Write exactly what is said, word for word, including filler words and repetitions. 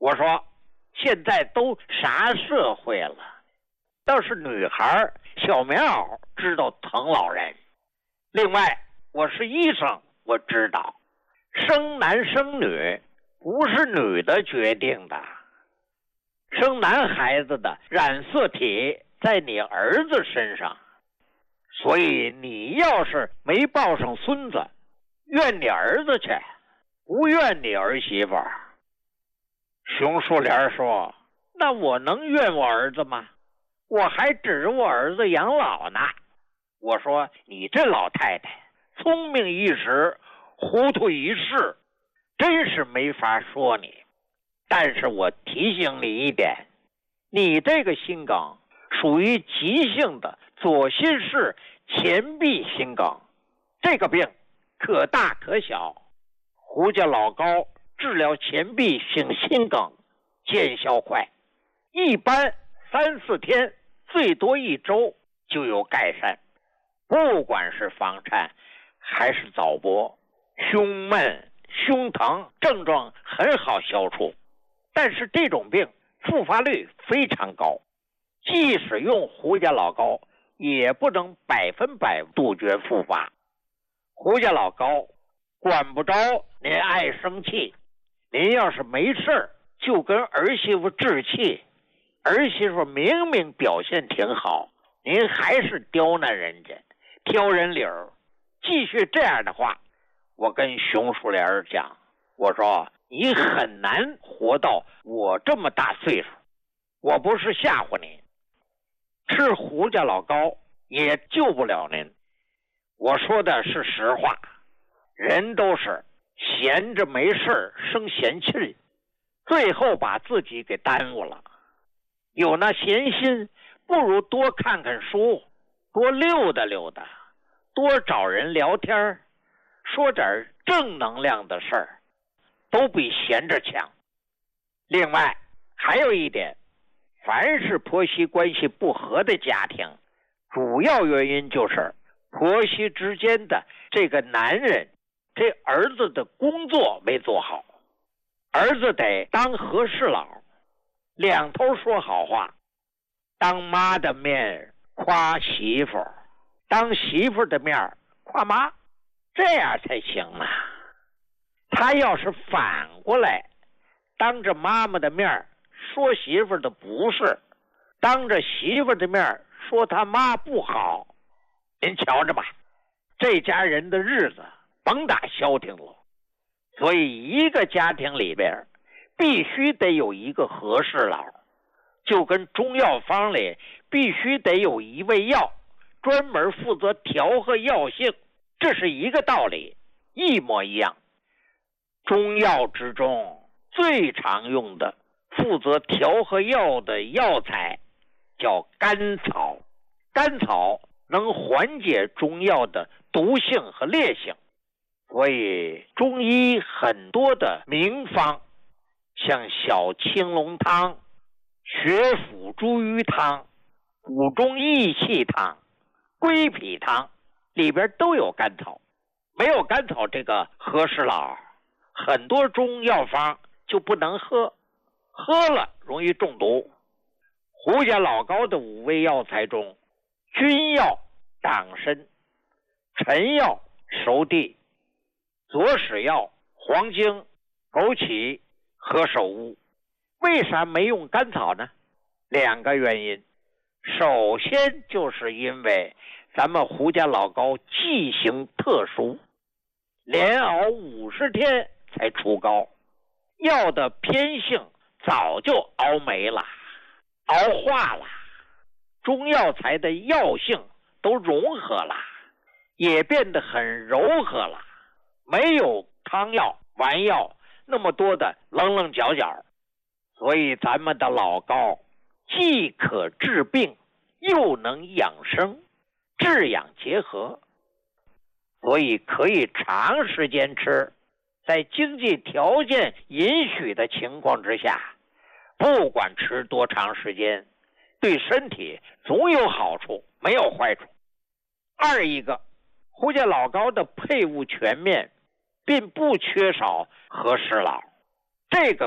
我说现在都啥社会了，倒是女孩小棉袄知道疼老人。另外我是医生，我知道生男生女不是女的决定的，生男孩子的染色体在你儿子身上，所以你要是没抱上孙子，怨你儿子去，不怨你儿媳妇。熊树莲说，那我能怨我儿子吗？我还指着我儿子养老呢。我说你这老太太聪明一时糊涂一世，真是没法说你。但是我提醒你一点，你这个心梗属于急性的左心室前壁心梗，这个病可大可小。胡家老高治疗前壁性心梗见效快，一般三四天，最多一周就有改善。不管是房颤还是早搏，胸闷胸疼症状很好消除，但是这种病复发率非常高，即使用胡家老高也不能百分百杜绝复发。胡家老高管不着您爱生气，您要是没事就跟儿媳妇置气，儿媳妇明明表现挺好，您还是刁难人家，挑人理儿。继续这样的话，我跟熊树莲讲，我说你很难活到我这么大岁数，我不是吓唬你，吃胡家老高也救不了您。我说的是实话，人都是闲着没事生闲气，最后把自己给耽误了。有那闲心，不如多看看书，多溜达溜达，多找人聊天，说点正能量的事儿，都比闲着强。另外还有一点，凡是婆媳关系不和的家庭，主要原因就是婆媳之间的这个男人，这儿子的工作没做好。儿子得当和事佬，两头说好话，当妈的面夸媳妇，当媳妇的面夸妈，这样才行啊。他要是反过来，当着妈妈的面说媳妇的不是，当着媳妇的面说他妈不好，您瞧着吧，这家人的日子甭打消停了。所以一个家庭里边必须得有一个和事佬，就跟中药方里必须得有一味药专门负责调和药性，这是一个道理，一模一样。中药之中最常用的负责调和药的药材叫甘草，甘草能缓解中药的毒性和烈性，所以中医很多的名方，像小青龙汤、血府茱萸汤、补中益气汤、归脾汤，里边都有甘草。没有甘草这个和事佬，很多中药方就不能喝，喝了容易中毒。胡家老高的五味药材中，君药党参，陈药熟地，左使药黄精、枸杞、何首乌。为啥没用甘草呢？两个原因。首先就是因为咱们胡家老高剂型特殊，连熬五十天才出膏，药的偏性早就熬没了，熬化了，中药材的药性都融合了，也变得很柔和了，没有汤药丸药那么多的棱棱角角。所以咱们的老高既可治病又能养生，治养结合，所以可以长时间吃，在经济条件允许的情况之下，不管吃多长时间，对身体总有好处，没有坏处。二一个，胡家老高的配伍全面，并不缺少和事佬，这个